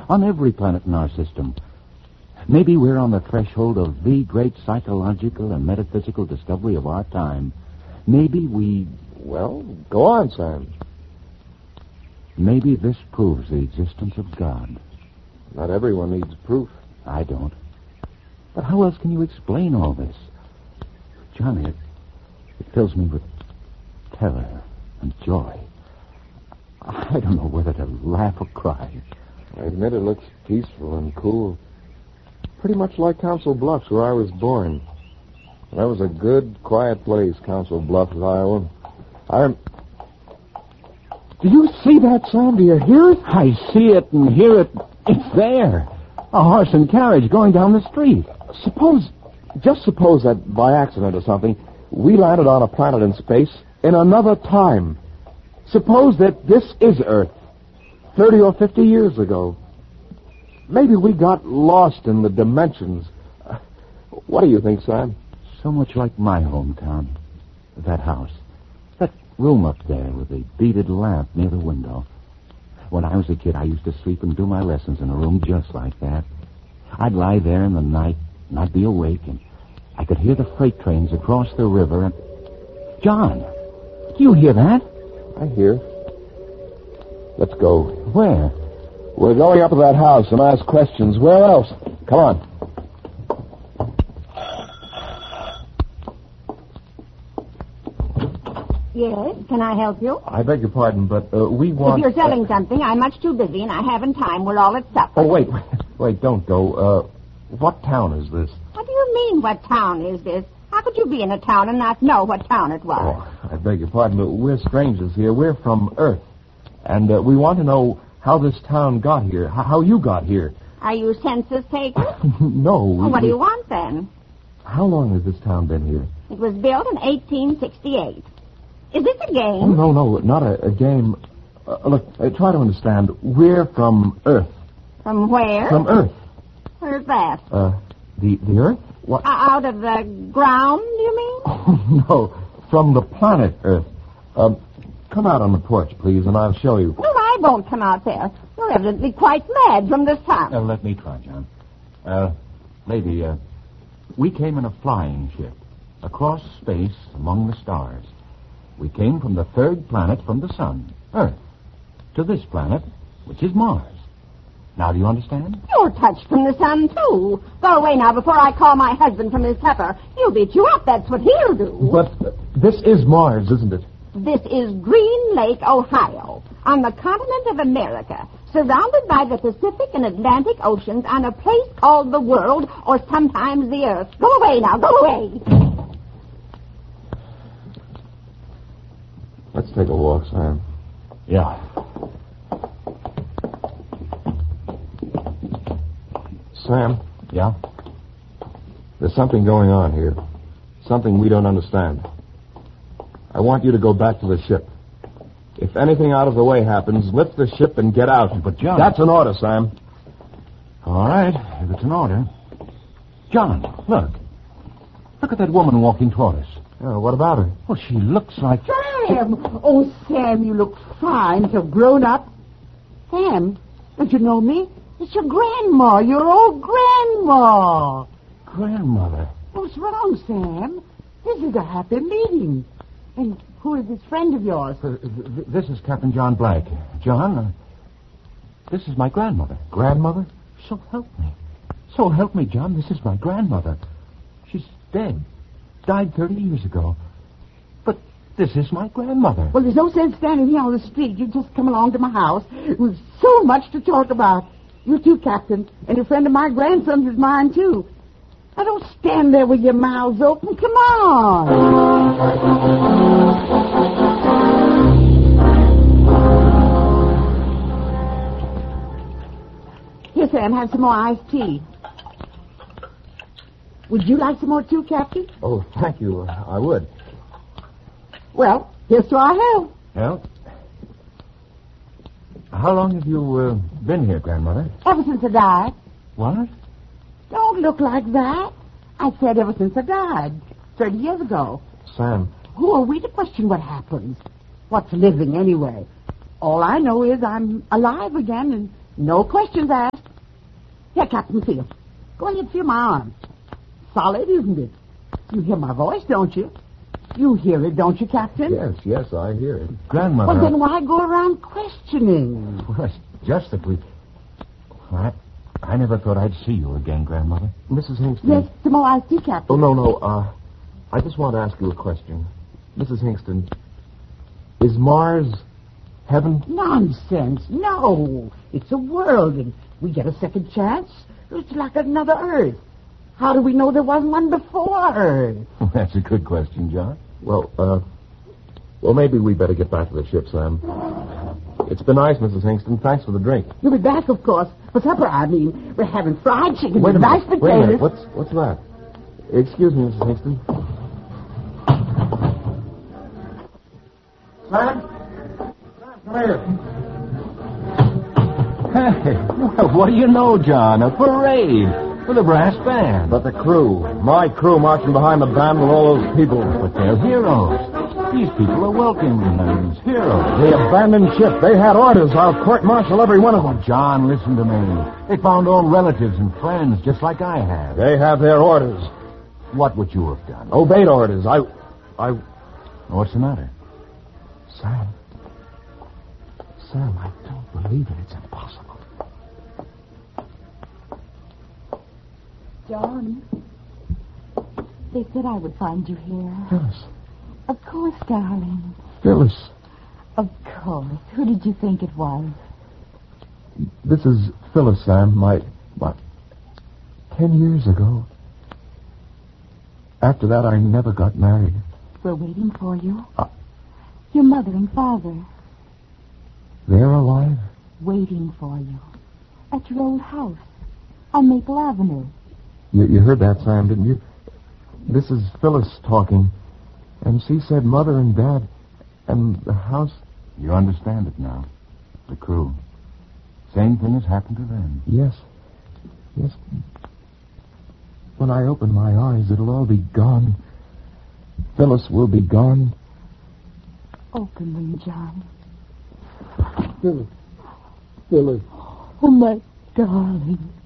on every planet in our system. Maybe we're on the threshold of the great psychological and metaphysical discovery of our time. Maybe we... Well, go on, Sam. Maybe this proves the existence of God. Not everyone needs proof. I don't. But how else can you explain all this? Johnny, it fills me with terror and joy. I don't know whether to laugh or cry. I admit it looks peaceful and cool. Pretty much like Council Bluffs, where I was born. That was a good, quiet place, Council Bluffs, Iowa. Do you see that, Sam? Do you hear it? I see it and hear it. It's there. A horse and carriage going down the street. Just suppose that by accident or something, we landed on a planet in space in another time. Suppose that this is Earth, 30 or 50 years ago. Maybe we got lost in the dimensions. What do you think, Sam? So much like my hometown. That house. That room up there with the beaded lamp near the window. When I was a kid, I used to sleep and do my lessons in a room just like that. I'd lie there in the night, and I'd be awake, and I could hear the freight trains across the river, and... John, do you hear that? I hear. Let's go. Where? We're going up to that house and ask questions. Where else? Come on. Yes, can I help you? I beg your pardon, but we want... If you're selling something, I'm much too busy and I haven't time. We're all at supper. Oh, wait, don't go. What town is this? What do you mean, what town is this? How could you be in a town and not know what town it was? Oh, I beg your pardon, but we're strangers here. We're from Earth. And we want to know how this town got here, how you got here. Are you census taker? No. Well, what do you want, then? How long has this town been here? It was built in 1868. Is this a game? Oh, no, not a game. Look, try to understand. We're from Earth. From where? From Earth. Where's that? The Earth? What? Out of the ground, you mean? Oh, no, from the planet Earth. Come out on the porch, please, and I'll show you. No, I won't come out there. You're evidently quite mad from this town. Let me try, John. Lady, we came in a flying ship across space among the stars. We came from the third planet from the sun, Earth, to this planet, which is Mars. Now, do you understand? You're touched from the sun, too. Go away now before I call my husband from his supper. He'll beat you up. That's what he'll do. But this is Mars, isn't it? This is Green Lake, Ohio, on the continent of America, surrounded by the Pacific and Atlantic Oceans on a place called the world, or sometimes the Earth. Go away now. Go away. Let's take a walk, Sam. Yeah. Sam? Yeah? There's something going on here. Something we don't understand. I want you to go back to the ship. If anything out of the way happens, lift the ship and get out. But, John... That's an order, Sam. All right, if it's an order. John, look. Look at that woman walking toward us. Yeah, what about her? Well, she looks like... Sam! Oh, Sam, you look fine. So grown up. Sam, don't you know me? It's your grandma, your old grandma. Grandmother. What's wrong, Sam? This is a happy meeting. And who is this friend of yours? This is Captain John Black. John, this is my grandmother. Grandmother? So help me. So help me, John. This is my grandmother. She's dead. Died 30 years ago. But this is my grandmother. Well, there's no sense standing here on the street. You just come along to my house. We've so much to talk about. You too, Captain. And a friend of my grandson's is mine, too. Now, don't stand there with your mouths open. Come on. Here, Sam, have some more iced tea. Would you like some more, too, Captain? Oh, thank you. I would. Well, here's to our health. Well, how long have you been here, Grandmother? Ever since I died. What? Don't look like that. I said ever since I died, 30 years ago. Sam. Who are we to question what happens? What's living, anyway? All I know is I'm alive again, and No questions asked. Here, Captain, feel. Go ahead, feel my arm. Solid, isn't it? You hear my voice, don't you? You hear it, don't you, Captain? Yes, I hear it. Grandmother... Well, then why go around questioning? Well, it's just that we... I never thought I'd see you again, Grandmother. Mrs. Hingston. Yes, some more iced tea, Captain. Oh, no. I just want to ask you a question. Mrs. Hingston, is Mars heaven? Nonsense. No. It's a world, and we get a second chance. It's like another Earth. How do we know there wasn't one before Earth? That's a good question, John. Well, maybe we better get back to the ship, Sam. It's been nice, Mrs. Hingston. Thanks for the drink. You'll be back, of course. For supper, I mean. We're having fried chicken Wait a with mashed minute. Wait a minute. potatoes. What's that? Excuse me, Mrs. Hingston. Sam? Come here. Hey, well, what do you know, John? A parade with a brass band. But the crew. My crew marching behind the band with all those people. But they're heroes. These people are welcoming them as heroes. They abandoned ship. They had orders. I'll court-martial every one of them. John, listen to me. They found old relatives and friends just like I have. They have their orders. What would you have done? Obeyed orders. What's the matter? Sam, I don't believe it. It's impossible. John, they said I would find you here. Phyllis. Of course, darling. Phyllis. Of course. Who did you think it was? This is Phyllis, Sam. My 10 years ago. After that, I never got married. We're waiting for you. Your mother and father. They're alive? Waiting for you. At your old house. On Maple Avenue. You heard that, Sam, didn't you? This is Phyllis talking. And she said Mother and Dad and the house... You understand it now. The crew. Same thing has happened to them. Yes. When I open my eyes, it'll all be gone. Phyllis will be gone. Open them, John. Phyllis. Oh, my darling.